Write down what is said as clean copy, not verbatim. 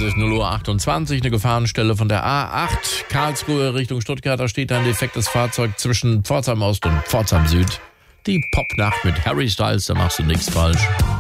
ist 0:28 Uhr, eine Gefahrenstelle von der A8 Karlsruhe Richtung Stuttgart. Da steht ein defektes Fahrzeug zwischen Pforzheim Ost und Pforzheim Süd. Die Popnacht mit Harry Styles, da machst du nichts falsch.